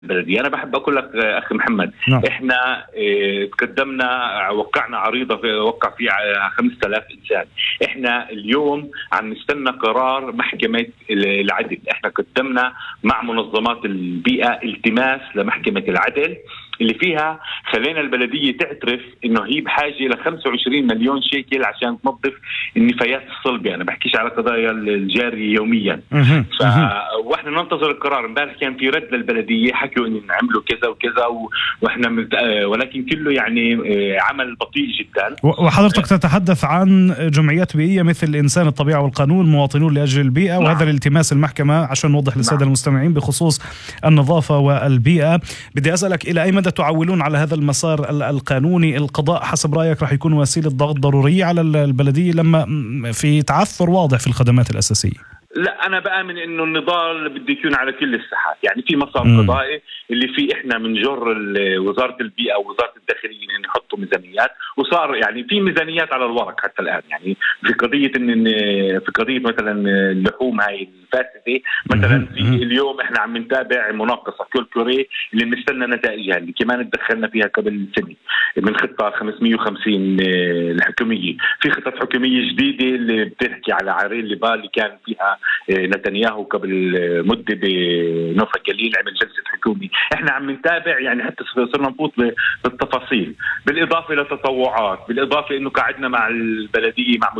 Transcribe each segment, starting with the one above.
البلدية. أنا بحب أقول لك أخي محمد، نعم. إحنا تقدمنا، وقعنا عريضة وقع فيها 5000 إنسان. إحنا اليوم عم نستنى قرار محكمة العدل. إحنا قدمنا مع منظمات البيئة التماس لمحكمة العدل اللي فيها خلينا البلدية تعترف إنه هي بحاجة إلى 25 مليون شيكل عشان تنظف النفايات الصلبة. أنا بحكيش على قضايا الجارية يوميا. وإحنا ننتظر القرار. امبارح كان في رد للبلدية، حكوا إن نعملوا كذا وكذا وإحنا ولكن كله يعني عمل بطيء جدا. وحضرتك تتحدث عن جمعيات بيئية مثل الإنسان، الطبيعة والقانون، مواطنون لأجل البيئة. نعم. وهذا الالتماس المحكمة عشان نوضح للسادة نعم. المستمعين بخصوص النظافة والبيئة. بدي أسألك إلى أي مدى تعولون على هذا المسار القانوني؟ القضاء حسب رأيك رح يكون وسيلة ضغط ضرورية على البلدية لما في تعثر واضح في الخدمات الأساسية؟ لا، أنا بآمن إنه النضال بده يكون على كل الساحات. يعني في مسار قضائي اللي فيه إحنا بنجر وزارة البيئة ووزارة الداخلية إن يحطوا ميزانيات، وصار يعني في ميزانيات على الورق حتى الآن. يعني في قضية مثلا اللحوم هاي الفاسدة مثلا، في اليوم إحنا عم نتابع مناقصة كولكوري اللي بنستنى نتائجها، اللي كمان تدخلنا فيها قبل سنة من خطة 550 الحكومية. في خطة حكومية جديدة اللي بتحكي على عرين لبال اللي كان فيها نتنياهو قبل مدة بنوفا جليل، عمل جلسة حكومي. احنا عم نتابع يعني حتى صرنا نفوت بالتفاصيل، بالإضافة لتطوعات، بالإضافة إنه قعدنا مع البلدية مع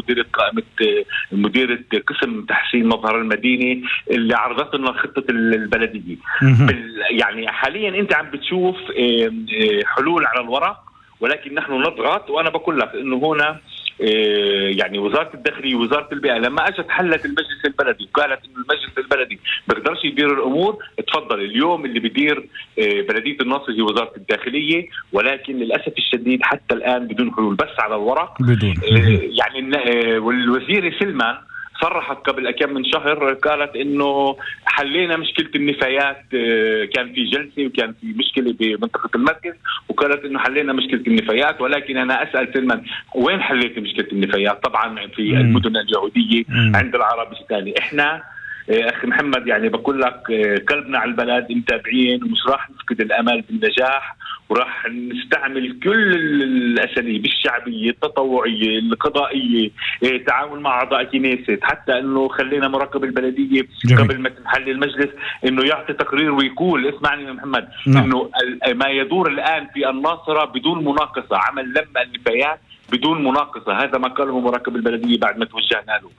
مديرة قسم تحسين مظهر المدينة اللي عرضت لنا خطة البلدية. يعني حاليا أنت عم بتشوف حلول على الورق، ولكن نحن نضغط. وأنا بقول لك إنه هنا يعني وزارة الداخلية ووزارة البيئة لما اجت حلت المجلس البلدي وقالت انه المجلس البلدي بيقدرش يدير الامور، تفضل اليوم اللي بيدير بلدية الناصر هي وزارة الداخلية، ولكن للأسف الشديد حتى الآن بدون حلول، بس على الورق. بدون يعني والوزير سلمان صرحت قبل كم من شهر، قالت انه حلينا مشكلة النفايات. كان في جلسة وكان في مشكلة بمنطقة المركز، وقالت انه حلينا مشكلة النفايات. ولكن انا اسأل سلمان، وين حليت مشكلة النفايات؟ طبعا في المدن اليهودية عند العرب الثاني. احنا اخي محمد يعني بقول لك قلبنا على البلد، متابعين ومش راح نفقد الامل بالنجاح، وراح نستعمل كل الأساليب الشعبية التطوعية القضائية، تعاون مع أعضاء كنيسة، حتى أنه خلينا مراقب البلدية قبل ما تنحل المجلس أنه يعطي تقرير ويقول اسمعني يا محمد أنه ما يدور الآن في الناصرة بدون مناقصة، عمل لما النفايات بدون مناقصة. هذا ما قاله مراقب البلدية بعد ما توجهنا له.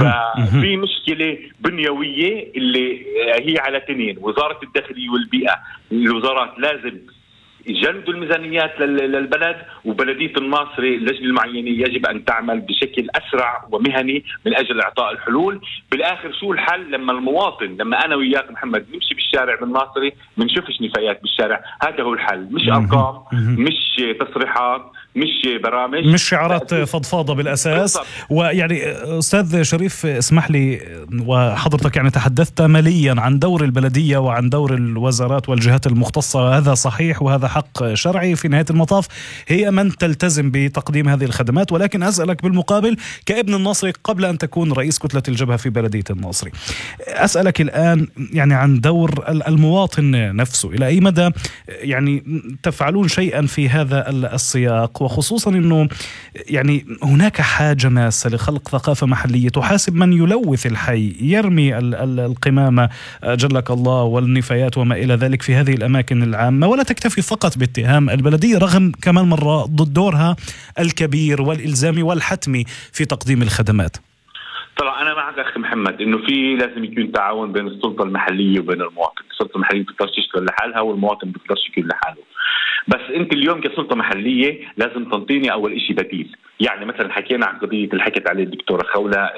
ففي مشكلة بنيوية اللي هي على تنين، وزارة الداخلية والبيئة، الوزارات لازم يجندوا الميزانيات للبلد، وبلدية الناصر اللجنة المعينة يجب أن تعمل بشكل أسرع ومهني من أجل إعطاء الحلول. بالآخر شو الحل؟ لما المواطن، لما أنا وياك محمد نمشي بالشارع بالناصري ما نشوفش نفايات بالشارع، هذا هو الحل. مش أرقام، مش تصريحات، مش برامج، مش شعارات فضفاضة بالأساس. ويعني أستاذ شريف اسمح لي، وحضرتك يعني تحدثت مليا عن دور البلدية وعن دور الوزارات والجهات المختصة، هذا صحيح وهذا حق شرعي. في نهاية المطاف هي من تلتزم بتقديم هذه الخدمات. ولكن أسألك بالمقابل كابن الناصري قبل أن تكون رئيس كتلة الجبهة في بلدية الناصري، أسألك الآن يعني عن دور المواطن نفسه. إلى أي مدى يعني تفعلون شيئا في هذا السياق، وخصوصا أنه يعني هناك حاجة ماسة لخلق ثقافة محلية تحاسب من يلوث الحي، يرمي القمامة جلك الله والنفايات وما إلى ذلك في هذه الأماكن العامة، ولا تكتفي فقط باتهام البلدية رغم كمان مرة ضد دورها الكبير والإلزامي والحتمي في تقديم الخدمات. طبعا أنا معك أخي محمد إنه في لازم يكون تعاون بين السلطة المحلية وبين المواطن. السلطة المحلية بتقدرش تشتغل لحالها والمواطن بتقدرش يكون لحاله. بس أنت اليوم كسلطة محلية لازم تنطيني أول إشي بديل. يعني مثلا حكينا عن قضية اللي حكت عليه الدكتورة خولة،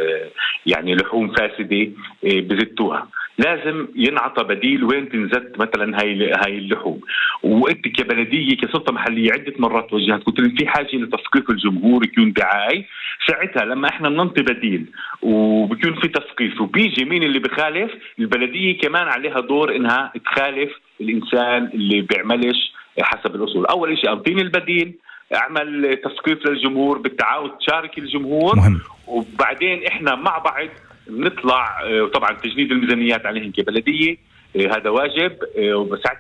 يعني لحوم فاسدة بزتوها، لازم ينعطى بديل وين تنزت مثلا هاي اللحوم. وانت كبلديه كسلطه محليه عده مرات توجهت قلت لي في حاجه لتثقيف الجمهور، يكون دعايه. ساعتها لما احنا بننطي بديل وبيكون في تثقيف وبيجي مين اللي بخالف، البلديه كمان عليها دور انها تخالف الانسان اللي بيعملش حسب الاصول. اول شيء انطيني البديل، اعمل تثقيف للجمهور بالتعاون، تشارك الجمهور مهم. وبعدين احنا مع بعض نطلع. وطبعا تجنيد الميزانيات عليهم كبلديه، هذا واجب. وبس